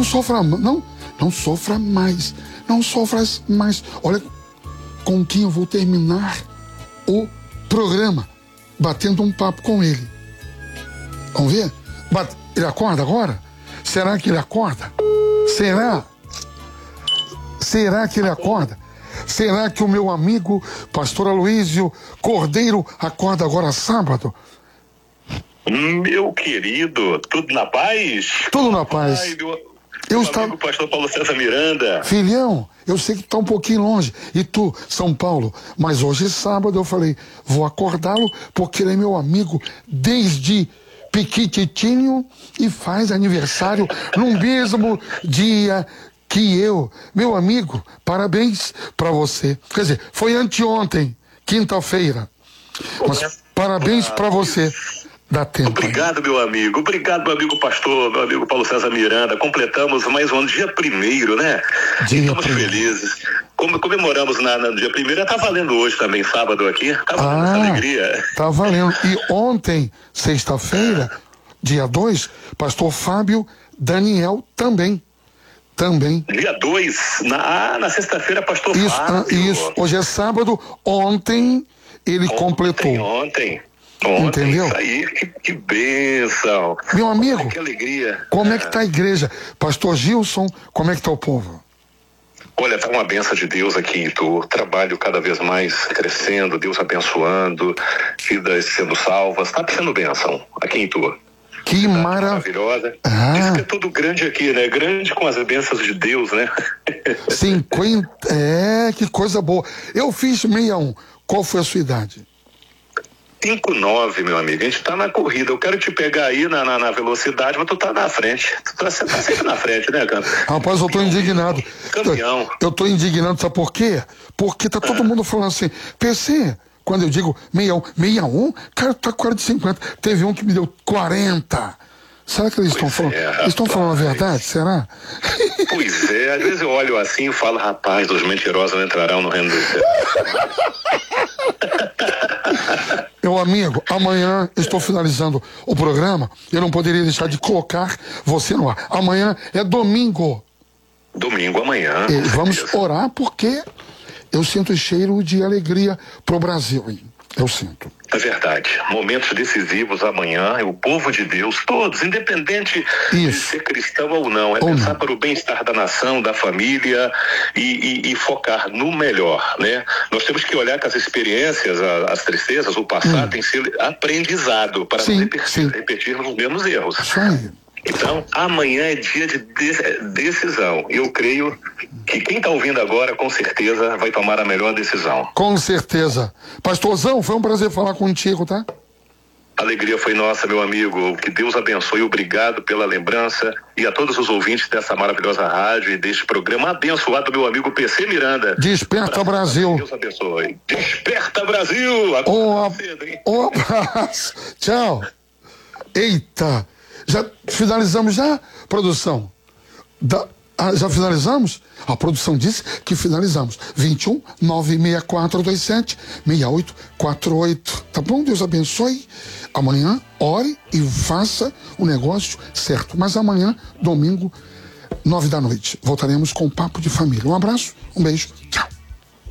não sofra mais. Não sofra mais. Olha com quem eu vou terminar o programa, batendo um papo com ele. Vamos ver? Ele acorda agora? Será que ele acorda? Será que ele acorda? Será que o meu amigo pastor Aloísio Cordeiro acorda agora sábado? Meu querido, tudo na paz? Tudo na paz. Ai, meu amigo pastor Paulo César Miranda. Filhão, eu sei que tá um pouquinho longe, e tu, São Paulo, mas hoje é sábado, eu falei, vou acordá-lo, porque ele é meu amigo desde piquititinho e faz aniversário no mesmo dia que eu. Meu amigo, parabéns pra você. Quer dizer, foi anteontem, quinta-feira, mas parabéns pra você. Dá tempo. Obrigado, meu amigo. Obrigado, meu amigo pastor, meu amigo Paulo César Miranda. Completamos mais um ano, dia 1º, né? Estamos felizes. Comemoramos no dia 1º. Tá valendo hoje também, sábado aqui. Tá valendo essa alegria. Tá valendo. E ontem, sexta-feira, dia 2, pastor Fábio Daniel também. Dia 2, na sexta-feira, pastor Fábio. Isso. Hoje é sábado. Ontem ele completou. Ontem. Entendeu? Isso aí, que bênção. Meu amigo, que alegria. Como é que tá a igreja? Pastor Gilson, como é que tá o povo? Olha, tá uma bênção de Deus aqui em Itu. Trabalho cada vez mais crescendo, Deus abençoando, vidas sendo salvas. Tá sendo bênção aqui em Itu. Que maravilhosa. Diz que é tudo grande aqui, né? Grande com as bênçãos de Deus, né? 50. Que coisa boa. Eu fiz 61. Qual foi a sua idade? 5,9, meu amigo. A gente tá na corrida. Eu quero te pegar aí na velocidade, mas tu tá na frente. Você tá sempre na frente, né, cara? Rapaz, eu tô indignado. Campeão. Eu tô indignado, sabe por quê? Porque tá todo mundo falando assim, PC, quando eu digo 61, cara, tá com 50. Teve um que me deu 40. Será que eles estão falando? Eles estão falando a verdade? Será? Pois é, às vezes eu olho assim e falo, rapaz, os mentirosos não entrarão no reino do céu. Meu amigo, amanhã estou finalizando o programa. Eu não poderia deixar de colocar você no ar. Amanhã é domingo. Domingo, amanhã. E vamos orar porque eu sinto cheiro de alegria pro Brasil, hein? Eu sinto. É verdade. Momentos decisivos amanhã, o povo de Deus, todos, independente de ser cristão ou não, pensar para o bem-estar da nação, da família e focar no melhor, né? Nós temos que olhar que as experiências, as tristezas, o passado tem que ser aprendizado para não repetirmos os mesmos erros. Isso aí. Então, amanhã é dia de decisão. Eu creio que quem está ouvindo agora, com certeza, vai tomar a melhor decisão. Com certeza. Pastorzão, foi um prazer falar contigo, tá? A alegria foi nossa, meu amigo. Que Deus abençoe. Obrigado pela lembrança. E a todos os ouvintes dessa maravilhosa rádio e deste programa abençoado, meu amigo PC Miranda. Desperta Brasil. Deus abençoe. Desperta Brasil. Um abraço. Tchau. Eita. Já finalizamos já, produção? Já finalizamos? A produção disse que finalizamos. 21 96427 6848. Tá bom? Deus abençoe. Amanhã, ore e faça o negócio certo. Mas amanhã, domingo, 9 da noite, voltaremos com o Papo de Família. Um abraço, um beijo, tchau.